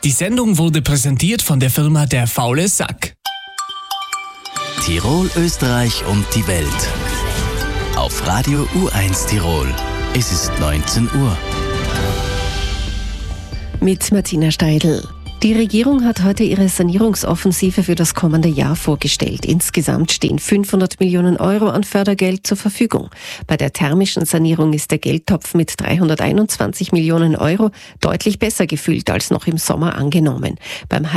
Die Sendung wurde präsentiert von der Firma Der faule Sack. Tirol, Österreich und die Welt. Auf Radio U1 Tirol. Es ist 19 Uhr. Mit Martina Steidl. Die Regierung hat heute ihre Sanierungsoffensive für das kommende Jahr vorgestellt. Insgesamt stehen 500 Millionen Euro an Fördergeld zur Verfügung. Bei der thermischen Sanierung ist der Geldtopf mit 321 Millionen Euro deutlich besser gefüllt als noch im Sommer angenommen. Beim